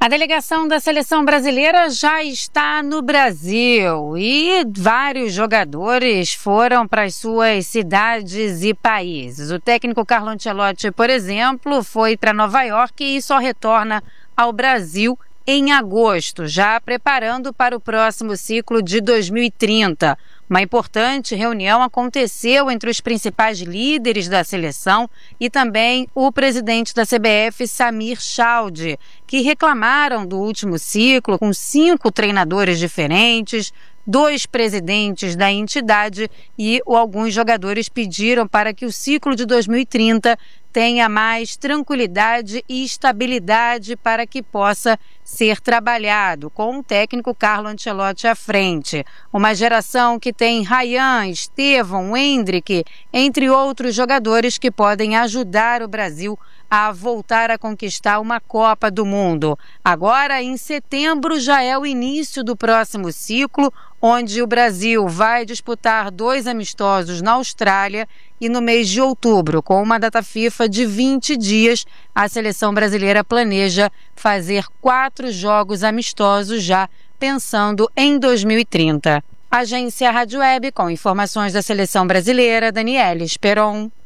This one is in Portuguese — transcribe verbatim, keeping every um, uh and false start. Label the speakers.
Speaker 1: A delegação da seleção brasileira já está no Brasil e vários jogadores foram para as suas cidades e países. O técnico Carlo Ancelotti, por exemplo, foi para Nova York e só retorna ao Brasil em agosto, já preparando para o próximo ciclo de dois mil e trinta. Uma importante reunião aconteceu entre os principais líderes da seleção e também o presidente da C B F, Samir Chaldie, que reclamaram do último ciclo com cinco treinadores diferentes, dois presidentes da entidade e alguns jogadores pediram para que o ciclo de dois mil e trinta tenha mais tranquilidade e estabilidade para que possa ser trabalhado, com o técnico Carlo Ancelotti à frente. Uma geração que tem Ryan, Estevão, Endrick, entre outros jogadores que podem ajudar o Brasil a voltar a conquistar uma Copa do Mundo. Agora, em setembro, já é o início do próximo ciclo, onde o Brasil vai disputar dois amistosos na Austrália e no mês de outubro, com uma data FIFA de vinte dias, a seleção brasileira planeja fazer quatro jogos amistosos já pensando em dois mil e trinta. Agência Rádio Web, com informações da seleção brasileira, Daniela Esperon.